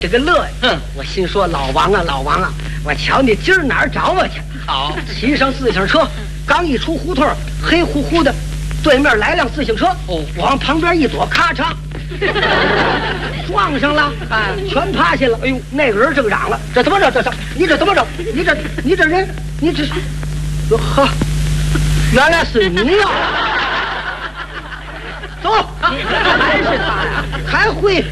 这个乐呀！我心说老王啊，老王啊，我瞧你今儿哪儿找我去？ 好， 骑上自行车，刚一出胡同，黑乎乎的，对面来辆自行车，我往旁边一躲，咔嚓，撞上了，全趴下了。哎呦，那个人正嚷了：“这怎么着？你这怎么着？你这人，你这，哟呵，原来是你呀！走，还是他呀？还会？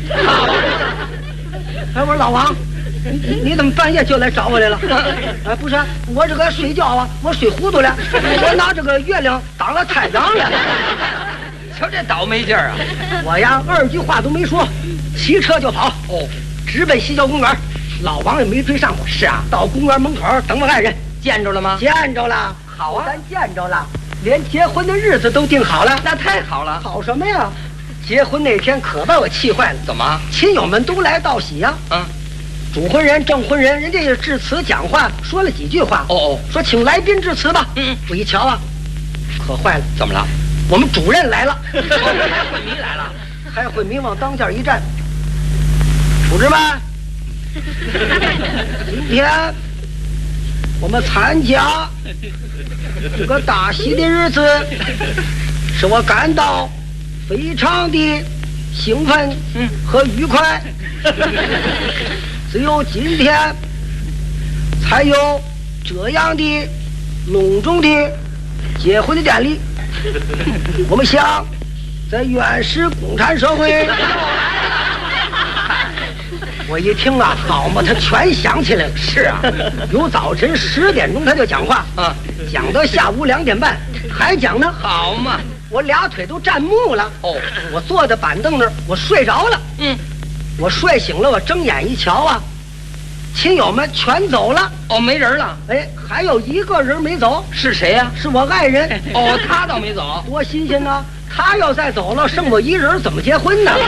哎，我说老王。”你怎么半夜就来找我来了？不是，我这个睡觉啊，我睡糊涂了，我拿这个月亮当了太阳了。 瞧这倒霉劲儿啊！ 我呀，二句话都没说，骑车就跑，直奔西郊公园。老王也没追上我。 是啊， 到公园门口等我爱人， 见着了吗？ 见着了。 好啊， 咱见着了，连结婚的日子都定好了。 那太好了。 好什么呀？结婚那天可把我气坏了。 怎么？ 亲友们都来道喜呀。主婚人、证婚人，人家也致辞讲话，说了几句话。说请来宾致辞吧。我一瞧啊，可坏了。 怎么了？ 我们主任来了。 开会迷来了。 开会迷往当间一站。同志们，今天我们参加这个大喜的日子，使我感到非常的兴奋和愉快。只有今天才有这样的隆重的结婚的典礼。我们想在原始共产社会，我一听啊，好嘛，他全想起来了。 是啊， 由早晨10点钟他就讲话，讲到下午2点半，还讲呢。 好嘛， 我俩腿都站木了。我坐在板凳那儿，我睡着了。我睡醒了，我睁眼一瞧啊，亲友们全走了。 没人了。 还有一个人没走。 是谁呀？ 是我爱人。 他倒没走。 多新鲜呢！他要再走了，剩我一人，怎么结婚呢？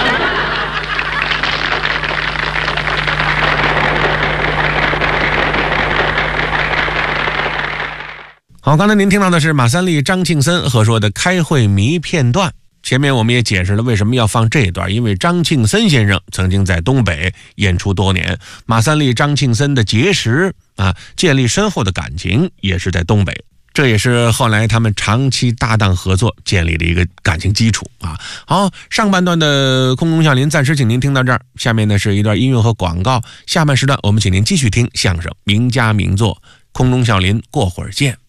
好，刚才您听到的是马三立、张庆森合说的开会迷片段。前面我们也解释了为什么要放这一段，因为张庆森先生曾经在东北演出多年，马三立、张庆森的结识建立深厚的感情也是在东北，这也是后来他们长期搭档合作建立的一个感情基础啊。好，上半段的空中笑林暂时请您听到这儿，下面呢是一段音乐和广告，下半时段我们请您继续听相声名家名作，空中笑林过会儿见。